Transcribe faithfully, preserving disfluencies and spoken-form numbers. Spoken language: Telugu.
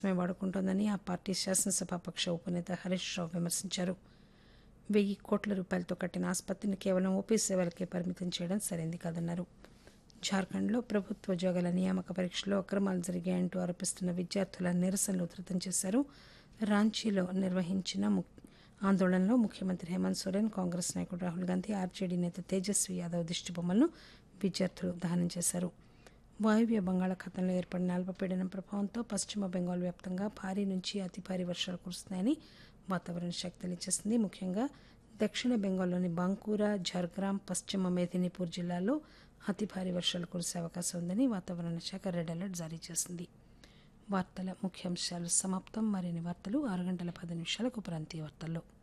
వాడుకుంటోందని ఆ పార్టీ శాసనసభాపక్ష ఉపనేత హరీష్ రావు విమర్శించారు. వెయ్యి కోట్ల రూపాయలతో కట్టిన ఆసుపత్రిని కేవలం ఓపీ సేవలకే పరిమితం చేయడం సరైంది కాదన్నారు. జార్ఖండ్లో ప్రభుత్వ ఉద్యోగాల నియామక పరీక్షలో అక్రమాలు జరిగాయంటూ ఆరోపిస్తున్న విద్యార్థుల నిరసనలు ఉధృతం చేశారు. రాంచీలో నిర్వహించిన ఆందోళనలో ముఖ్యమంత్రి హేమంత్ సోరెన్, కాంగ్రెస్ నాయకుడు రాహుల్ గాంధీ, ఆర్జేడీ నేత తేజస్వీ యాదవ్ దిష్టిబొమ్మలను విద్యార్థులు దహనం చేశారు. వాయువ్య బంగాళాఖాతంలో ఏర్పడిన అల్పపీడనం ప్రభావంతో పశ్చిమ బెంగాల్ వ్యాప్తంగా భారీ నుంచి అతి భారీ వర్షాలు కురుస్తున్నాయని వాతావరణ శాఖ తెలియజేసింది. ముఖ్యంగా దక్షిణ బెంగాల్లోని బాంకూరా, ఝార్గ్రామ్, పశ్చిమ మేదినీపూర్ జిల్లాల్లో అతి భారీ వర్షాలు కురిసే అవకాశం ఉందని వాతావరణ శాఖ రెడ్ అలర్ట్ జారీ చేసింది. వార్తల ముఖ్యాంశాలు సమాప్తం. మరిన్ని వార్తలు ఆరు గంటల పది నిమిషాలకు ప్రాంతీయ వార్తల్లో.